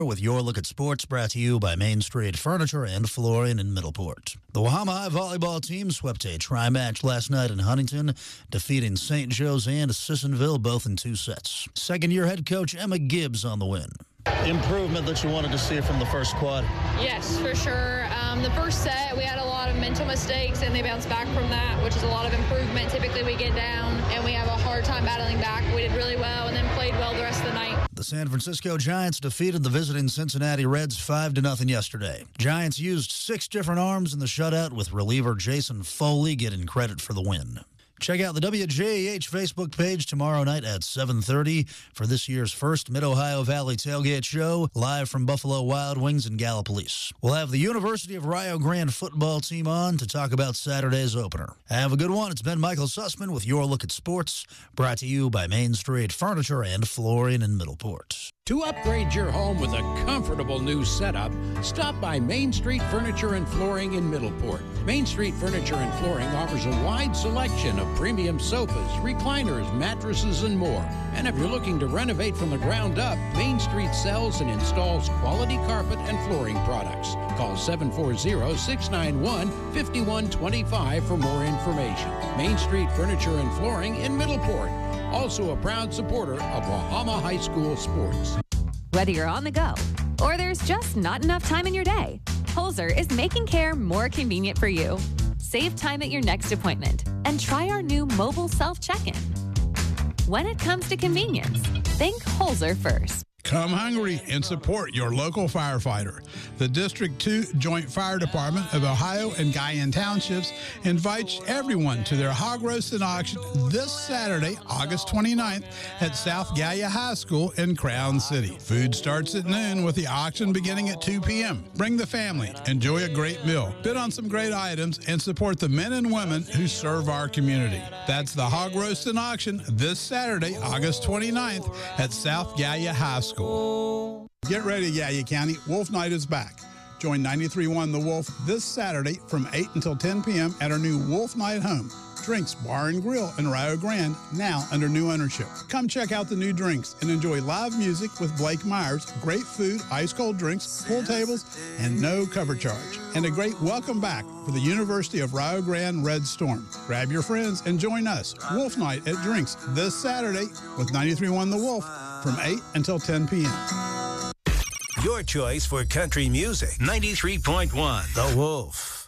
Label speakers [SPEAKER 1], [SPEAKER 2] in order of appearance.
[SPEAKER 1] With Your Look at Sports, brought to you by Main Street Furniture and Flooring in Middleport. The Wahama High volleyball team swept a tri-match last night in Huntington, defeating St. Joe's and Sissonville both in 2 sets. Second-year head coach Emma Gibbs on the win. Improvement that you wanted to see from the first quad?
[SPEAKER 2] Yes, for sure. The first set, we had a lot of mental mistakes, and they bounced back from that, which is a lot of improvement. Typically, we get down, and we have a hard time battling back. We did really well, and then played well the rest of the night.
[SPEAKER 1] The San Francisco Giants defeated the visiting Cincinnati Reds 5-0 yesterday. Giants used 6 different arms in the shutout, with reliever Jason Foley getting credit for the win. Check out the WJAH Facebook page tomorrow night at 7:30 for this year's first Mid-Ohio Valley Tailgate Show, live from Buffalo Wild Wings and Gallipolis. We'll have the University of Rio Grande football team on to talk about Saturday's opener. Have a good one. It's been Michael Sussman with Your Look at Sports, brought to you by Main Street Furniture and Flooring in Middleport.
[SPEAKER 3] To upgrade your home with a comfortable new setup, stop by Main Street Furniture and Flooring in Middleport. Main Street Furniture and Flooring offers a wide selection of premium sofas, recliners, mattresses, and more. And if you're looking to renovate from the ground up, Main Street sells and installs quality carpet and flooring products. Call 740-691-5125 for more information. Main Street Furniture and Flooring in Middleport. Also a proud supporter of Wahama High School sports.
[SPEAKER 4] Whether you're on the go or there's just not enough time in your day, Holzer is making care more convenient for you. Save time at your next appointment and try our new mobile self-check-in. When it comes to convenience, think Holzer first.
[SPEAKER 5] Come hungry and support your local firefighter. The District 2 Joint Fire Department of Ohio and Guyan Townships invites everyone to their hog roasting auction this Saturday, August 29th at South Gallia High School in Crown City. Food starts at noon with the auction beginning at 2 p.m. Bring the family, enjoy a great meal, bid on some great items, and support the men and women who serve our community. That's the hog roasting auction this Saturday, August 29th at South Gallia High School. Get ready, Gallia County. Wolf Night is back. Join 93.1 The Wolf this Saturday from 8 until 10 p.m. at our new Wolf Night home. Drinks Bar and Grill in Rio Grande, now under new ownership. Come check out the new drinks and enjoy live music with Blake Myers, great food, ice-cold drinks, pool tables, and no cover charge. And a great welcome back for the University of Rio Grande Red Storm. Grab your friends and join us, Wolf Night at Drinks, this Saturday with 93.1 The Wolf from 8 until 10 p.m.
[SPEAKER 6] Your choice for country music, 93.1 The Wolf.